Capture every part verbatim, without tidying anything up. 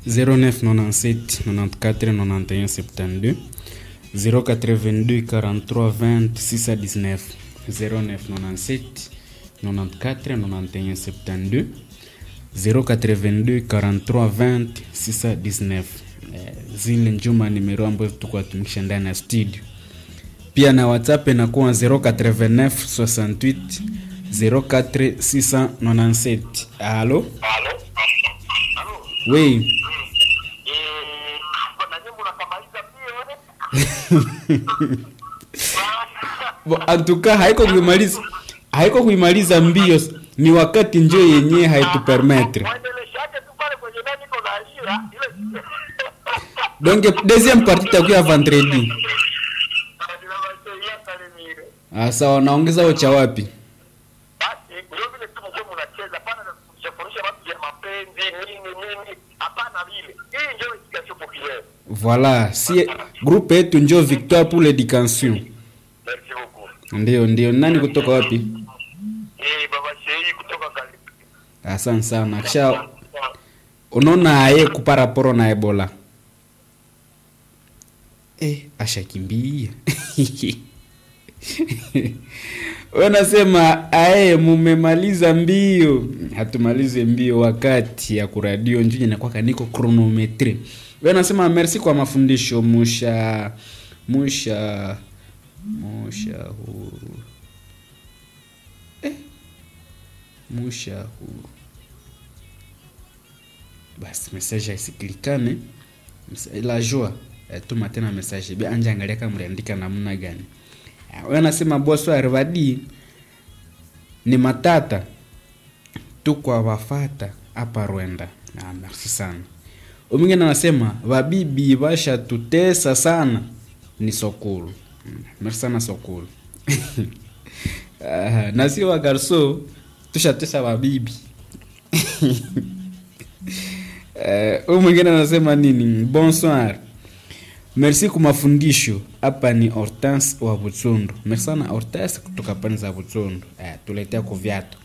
zéro neuf quatre-vingt-sept quatre-vingt-quatorze quatre-vingt-onze soixante-douze zéro quatre-vingt-deux quarante-trois vingt six cent dix-neuf zéro neuf quatre-vingt-sept quatre-vingt-quatorze quatre-vingt-onze soixante-douze zéro quatre-vingt-deux quarante-trois vingt six cent dix-neuf. Zile njuma nimero ambazo tuko tumikisha ndani ya studio. Pia na WhatsApp inakuwa zéro quatre-vingt-neuf soixante-huit zéro quatre six cent quatre-vingt-dix-sept. Allô? Allô? Oui. Bo antuka haiko kuimaliza haiko kuimaliza mbio, ni wakati njoo yenyewe haitupermettre. Donc deuxième partie takuya vendredi. Ah sawa, naongeza ocha wapi? Voilà, si groupe yetu njoo Victoire pour l'éducation. Merci beaucoup. Ndio ndio, nani kutoka wapi? Eh, baba Shei kutoka Kali. Asante sana. Kisha unaona aye kupara poro na Ebola. Eh, ashakimbia. Wanasema ae mumemaliza mbio. Hatumalize mbio wakati ya kuradio njunye na kwa kaniko chronometre. Wanasema merci kwa mafundisho musha musha musha huru. Eh. Musha huru. Basi message isiklikane. La joie. Tuma tena message. Bia anja angalia kama mliandika namna gani. Wanasema boso arvadi ni matata tu kwa wafata hapa Rwanda. Ah, merci sana. Umingine anasema wabibi basha tutesa sana ni Sokulu. Merci sana Sokulu. Ah, nasi wa garso tushatesa wabibi. Eh, umingine anasema nini? Bonsoir. Merci kwa mafundisho. Hapa ni Hortense wa Butsondo. Merci sana Hortense kutoka pande za Butsondo. Eh, tuletea kwa viatu.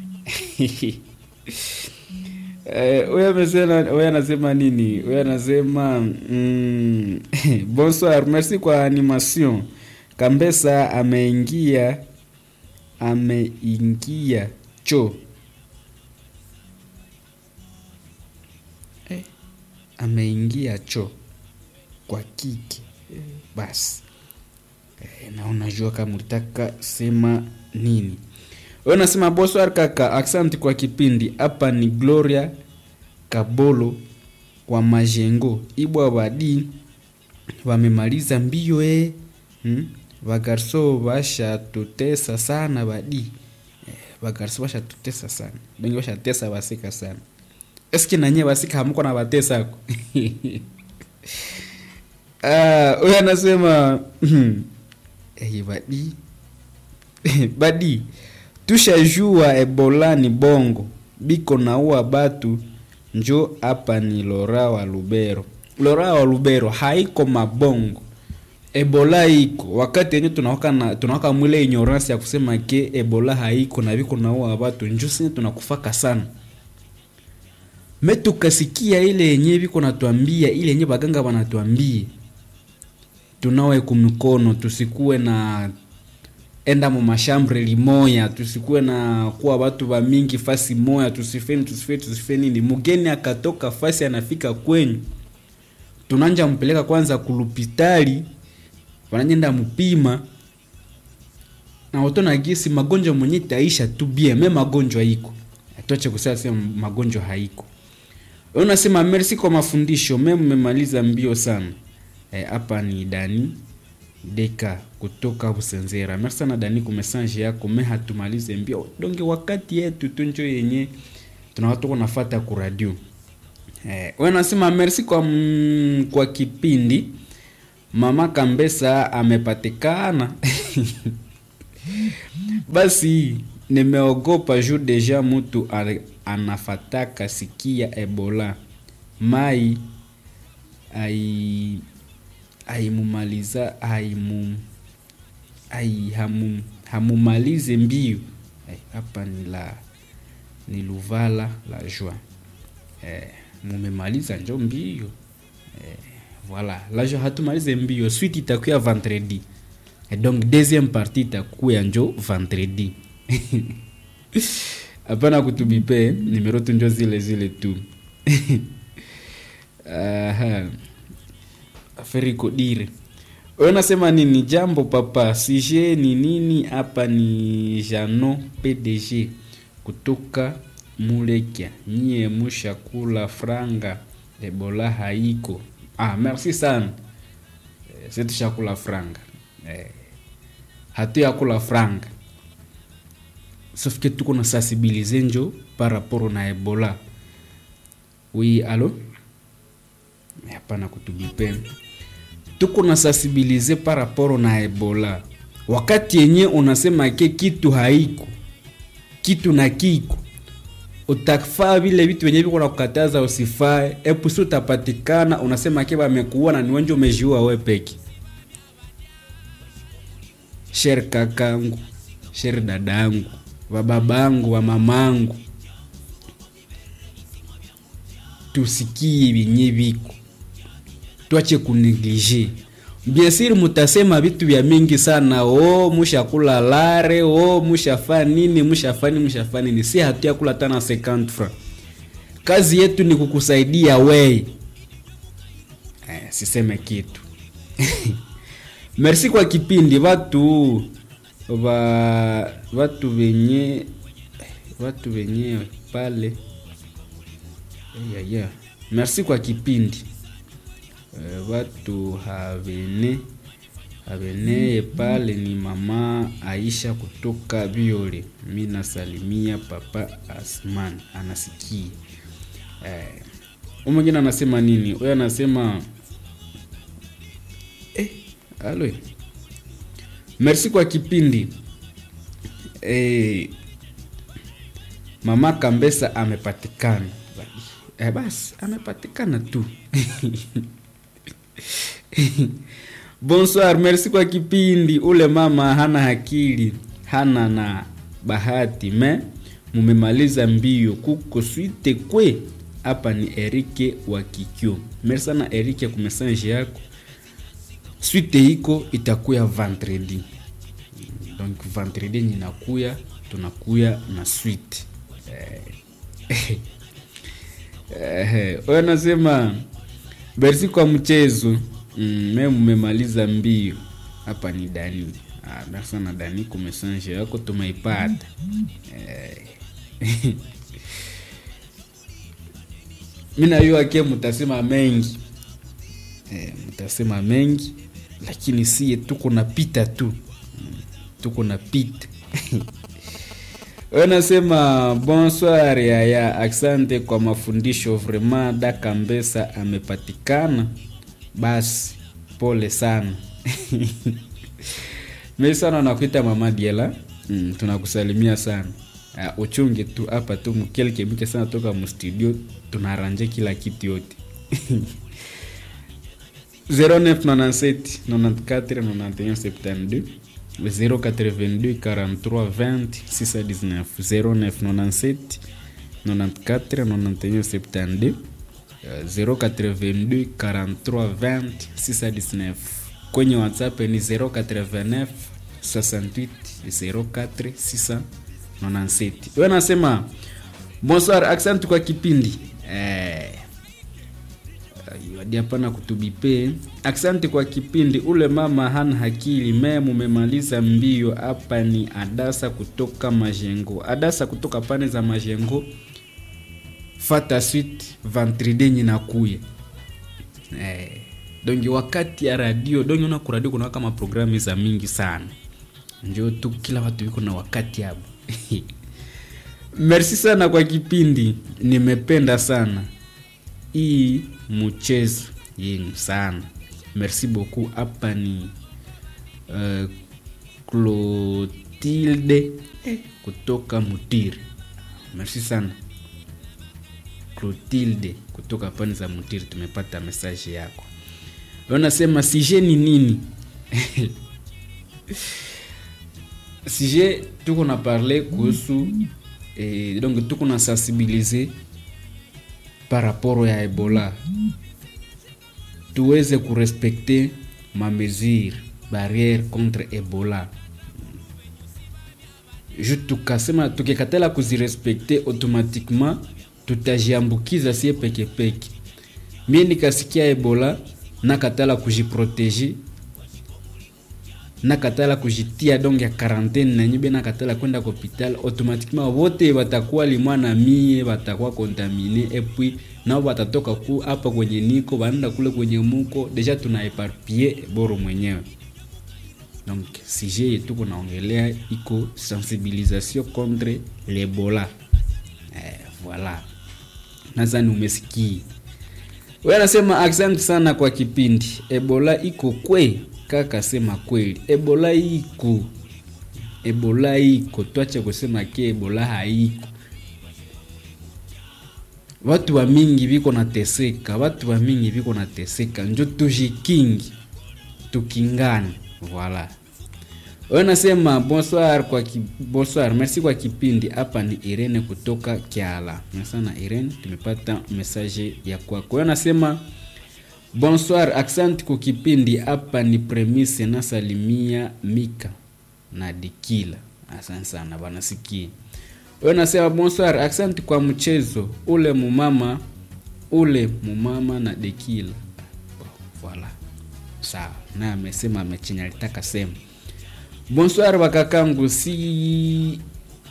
Eh, wewe amesema wewe anasema nini? Wewe anasema mm, bonsoir, merci kwa animation. Kambesa ameingia ameingia cho. Eh, ameingia cho kwa kiki. Eh, basi. Eh, na unajua kama unataka sema nini. Wewe unasema bonsoir kaka, asante kwa kipindi. Hapa ni Gloria Kabolo kwa Majengo. Ibwa badi wamemaliza mbio eh. Hmm? Wagarso basha tutesa sana badi. Eh, wagarso basha tutesa sana. Bengi basha tesa basika sana. Eski nanye basika hamuko na batesa yako. Ah, uh, wewe anasema eh badi. Badi tushajua Ebola ni bongo biko naua batu njo hapa ni Lora wa Lubero. Lora wa Lubero haiko mabongo. Ebola iko wakati yenye tunawaka na tunawaka mwile ignorance ya kusema ke Ebola haiko na biko naua batu njo sisi tunakufaka sana. Metu kasikia ile yenye biko natuambia, ile yenye baganga banatuambia. Tunawe kumikono, tusikuwe na enda mu mashambre limoya, tusikuwe na kuwa watu wa mingi fasi moya, tusifeni tusifeni tusifeni ni mugeni akatoka fasi anafika kwenyu. Tunanja mpeleka kwanza kulupitali, wananyenda mpima. Na utona gisi magonjwa mwenye taisha tu bie, me magonjwa iko. Atuache kusema sema magonjwa haiko. Unasema merci kwa mafundisho, mimi mmemaliza mbio sana. Eh, hapa ni Dani Deka kutoka Busenzera. Merci sana Dani kwa message yako. Me hatumalize mbio. Donge wakati yetu tunjo yenye tunawatoka nafuata ku radio. Eh, wewe unasema merci kwa mm, kwa kipindi. Mama Kambesa amepatikana. Basi nimeogopa juu deja mtu anafataka sikia Ebola. Mai ai ai mumaliza ai mum ai hamu hamumalize mbio. Hapa ni la ni Luvala la joie. Eh mumemaliza njo mbio. Eh, voilà, la jo hatumalize mbio, suite itakuya vendredi. Et donc deuxième partie itakuya njo vendredi. Hapana kutubipe, numero tu njo zile zile tu. Aha. Aferi kodire. Wewe unasema nini? Jambo papa, sije ni nini hapa? Ni Jano P D G kutoka Mulekia. Nyie musha kula franga, Ebola haiko. Ah, merci sana. Eh, setu shakula franga. Eh, hatu ya kula franga. Sauf que tuko na sensibiliser njo par rapport na Ebola. Oui, allo? Hapana kutubipe. Tuko na sensibiliser par rapport na Ebola. Wakati yenye unasema ke kitu haiko, kitu na kiko, utakfaa vile vitu wenye viko na kukataza usifae, epusi utapatikana unasema ke bamekuwa na niwenje umejiua wewe peke. Sher kakangu, sher dadangu, wa babangu, wa mamangu, tusikie binye biko, tuache kuneglige. Bien sûr mutasema vitu vya mingi sana, oh musha kula lare, oh musha fa nini, musha fa nini, musha fa nini. Si hatu ya kula tana cinquante francs. Kazi yetu ni kukusaidia wewe. Eh, siseme kitu. Merci kwa kipindi watu wa watu wenye watu wenye pale. Yeah, yeah. Merci kwa kipindi. Uh, watu havene havene pale ni mama Aisha kutoka Biole. Mimi nasalimia papa Asman anasikia. Eh, uh, mwingine anasema nini? Wewe anasema eh alo. Merci kwa kipindi. Eh, mama Kambesa amepatikana. Eh basi amepatikana tu. Bonsoir, merci kwa kipindi. Ule mama hana akili, hana na bahati, me mumemaliza mbio kuko suite kwe. Hapa ni Erike wa Kikyo. Merci sana Erike kwa message yako. Suite iko itakuya vendredi. Donc vendredi ninakuya, tunakuya na suite. Eh. Eh, wewe unasema merci kwa mchezo. Mm, mimi mmemaliza mbio. Hapa ni Dani. Ah, merci sana Dani kwa message yako tumeipata. Eh. Mimi na yeye yake mtasema mengi. Eh, mtasema mengi lakini si tuko napita tu. Tuko napita. Wewe nasema bonsoir ya ya asante kwa mafundisho vraiment da Kambesa amepatikana. Basi pole sana. Mimi sana nakuita mama Diela. Mm, tunakusalimia sana. Uh, uchunge tu hapa tu mkelke mke sana toka mu studio tunaranje kila kitu yote. zero neuf nonante-sept nonante-quatre nonante-et un soixante-douze zero quatre-vingt-deux quarante-trois vingt six cent dix-neuf zero neuf nonante-sept nonante-quatre nonante-et un soixante-douze zero quatre-vingt-deux quarante-trois vingt six cent dix-neuf. Kwenye WhatsApp ni zero quatre-vingt-neuf soixante-huit zero quatre six cent nonante-sept. Wewe nasema bonsoir, asante kwa kipindi. Eh Ayo hapana kutubipe. Asante kwa kipindi. Ule mama hana akili, mimi mmemaliza mbio. Hapa ni Adasa kutoka Majengo. Adasa kutoka pande za Majengo. Fata suite vendredi ninakuya. Eh, dongi wakati ya radio, dongi una ku radio kuna kama programu za mingi sana. Njoo tu kila watu wiko na wakati hapo. Merci sana kwa kipindi. Nimependa sana hii mchezo yenu sana. Merci beaucoup. Hapa ni uh, Clotilde eh, kutoka Mutiri. Merci sana Clotilde kutoka pande za Mutiri, tumepata message yako. Unasema sije ni nini? Sije tuko na parler kuhusu eh, donc tuko na sensibiliser par rapport ya Ebola, tuweze kurespekte ma mesure barrière contre Ebola. Je tukasema tukikatala kuzirespekte automatiquement tutajiambukiza sie peke peke. Mie nikasikia Ebola nakatala kujiproteger, nakatala kujitia donc ya quarantaine na nyibe nakatala kwenda kwa hospital, automatiquement wote watakuwa limwa na mie watakuwa contaminer et puis nao watatoka ku hapa kwenye niko baenda kule kwenye muko deja tunaeparpiller boro mwenyewe. Donc sujet yetu kunaongelea iko sensibilisation contre l'Ebola. Eh, voilà. Nadhani umesikia. Wewe anasema asante sana kwa kipindi. Ebola iko kwe, kaka sema kweli. Ebola iko. Ebola iko. Tuache kusema ke Ebola haiko. Watu wa mingi biko nateseka, watu wa mingi biko nateseka. Njo tujikingi. Tukingane. Voilà. Wewe nasema bonsoir kwa ki, bonsoir, merci kwa kipindi. Hapa ni Irene kutoka Kiala. Nasana Irene, tumepata message ya kwako. Wewe nasema bonsoir, accent kwa kipindi. Hapa ni Premise na salimia Mika na Dikila. Asante sana bana sikia. Wewe nasema bonsoir, accent kwa mchezo ule mumama ule mumama na Dikila. Voilà. Sawa, na amesema amechenya alitaka sema. Bonsoir wakakangu, si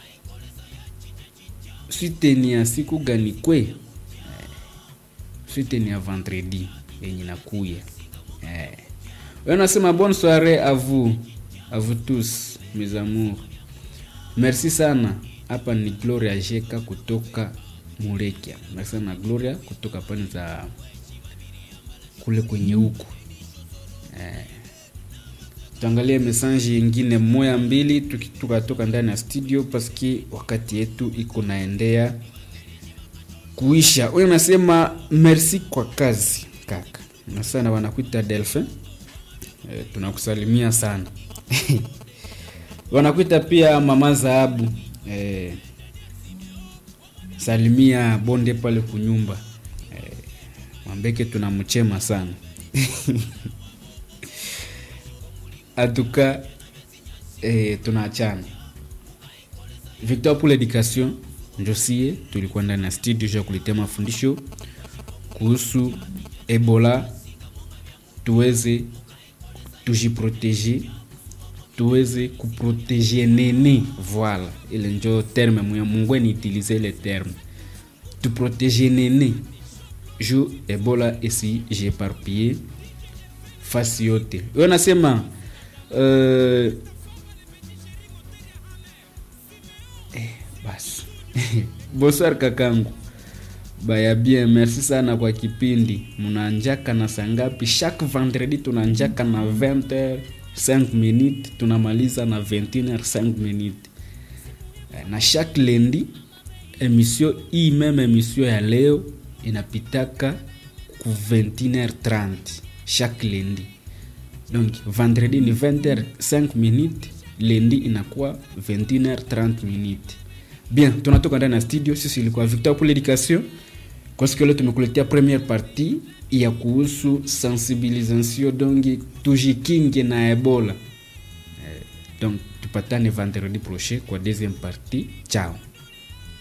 Suite siku gani kwe? Suite ni ya vendredi yenye nakuya. Eh. Wewe nasema bonne soirée à vous, à vous tous mes amours. Merci sana. Hapa ni Gloria Jeka kutoka Murekia. Merci sana Gloria kutoka pande za kule kwenye huko. Eh. Tuangalie message nyingine moja mbili tukitoka ndani ya studio paski wakati yetu iko naendea kuisha. Wewe unasema merci kwa kazi kaka. Na sana wanakuita Delphin. E, tunakusalimia sana. Wanakuita pia mama Zahabu. E, salimia bonde pale kunyumba. E, mwambeke tunamchema sana. Atuka eh, tunaachana. Victor pour l'éducation, njosie tulikuwa ndani ya studio ya kuletea mafundisho kuhusu Ebola, tuweze tujiproteger, tuweze kuproteger nene, voilà, ile njo terme mwe Mungu ni utiliser le terme. Tu protéger nene. Jo Ebola esi j'éparpillé fasi yote. Wewe nasema Euh, eh, basi. Bonsoir kakangu. Baya bien, merci sana kwa kipindi. Munanjaka na sangapi? Chaque vendredi tunanjaka na vingt heures cinq minutes, tunamaliza na vingt et une heures cinq minutes. Na chaque lundi émission hii même émission ya leo inapitaka ku vingt et une heures trente chaque lundi. Donc vendredi ni vingt heures cinq minutes, lundi inakuwa vingt et une heures trente minutes. Bien, tunatoka ndani ya studio, sisi ilikuwa Victor pour l'éducation. Kwa siku leo tumekuletea première partie ya kuhusu sensibilisation donc tujikinge na Ebola. Donc tupatane vendredi prochain kwa deuxième partie. Ciao.